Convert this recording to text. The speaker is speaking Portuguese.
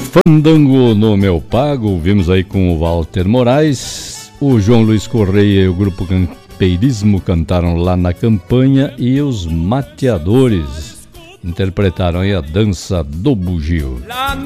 Fandango no Meu Pago, ouvimos aí com o Walter Moraes, o João Luiz Correia e o Grupo Campeirismo cantaram Lá na Campanha e os Mateadores interpretaram aí a Dança do Bugio.